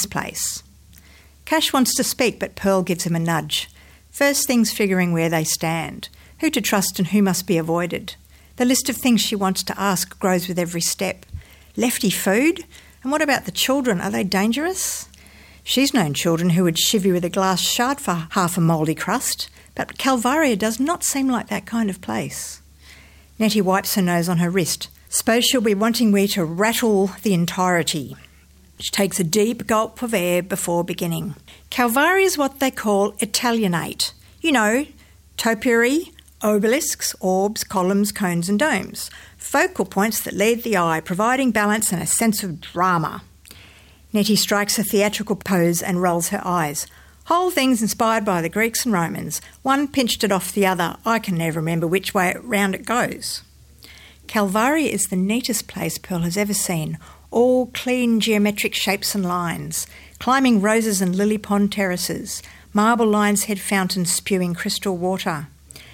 this place. Cash wants to speak, but Pearl gives him a nudge. First things figuring where they stand, who to trust and who must be avoided. The list of things she wants to ask grows with every step. Lefty food? And what about the children? Are they dangerous? She's known children who would shiv you with a glass shard for half a mouldy crust, but Calvaria does not seem like that kind of place. Nettie wipes her nose on her wrist. Suppose she'll be wanting we to rattle the entirety. She takes a deep gulp of air before beginning. Calvaria is what they call Italianate. You know, topiary, obelisks, orbs, columns, cones and domes. Focal points that lead the eye, providing balance and a sense of drama. Nettie strikes a theatrical pose and rolls her eyes. Whole thing's inspired by the Greeks and Romans. One pinched it off the other. I can never remember which way round it goes. Calvaria is the neatest place Pearl has ever seen. All clean geometric shapes and lines. Climbing roses and lily pond terraces. Marble lion's head fountains spewing crystal water.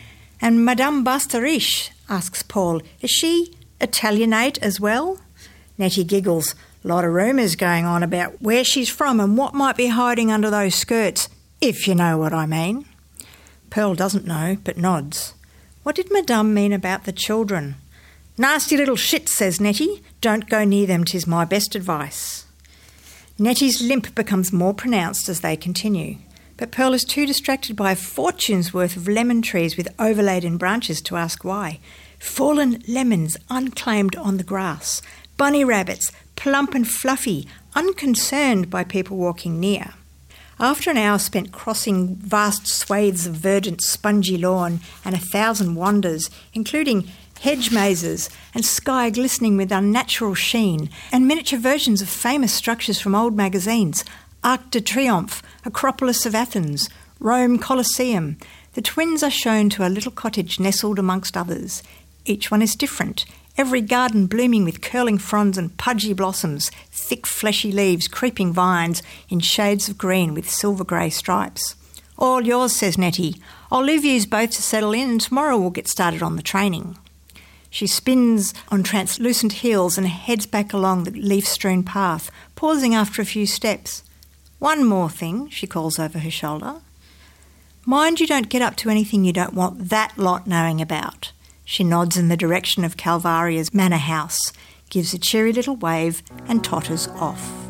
And Madame Bastariche, asks Paul, is she Italianate as well? Nettie giggles. Lot of rumours going on about where she's from and what might be hiding under those skirts, if you know what I mean. Pearl doesn't know, but nods. What did Madame mean about the children? Nasty little shit, says Nettie. Don't go near them, 'tis my best advice. Nettie's limp becomes more pronounced as they continue, but Pearl is too distracted by a fortune's worth of lemon trees with overladen branches to ask why. Fallen lemons unclaimed on the grass. Bunny rabbits, plump and fluffy, unconcerned by people walking near. After an hour spent crossing vast swathes of verdant, spongy lawn and 1,000 wonders, including hedge mazes and sky glistening with unnatural sheen, and miniature versions of famous structures from old magazines, Arc de Triomphe, Acropolis of Athens, Rome Colosseum, the twins are shown to a little cottage nestled amongst others. Each one is different, every garden blooming with curling fronds and pudgy blossoms, thick fleshy leaves, creeping vines in shades of green with silver-grey stripes. All yours, says Nettie. I'll leave yous both to settle in and tomorrow we'll get started on the training. She spins on translucent heels and heads back along the leaf-strewn path, pausing after a few steps. One more thing, she calls over her shoulder. Mind you don't get up to anything you don't want that lot knowing about. She nods in the direction of Calvaria's manor house, gives a cheery little wave and totters off.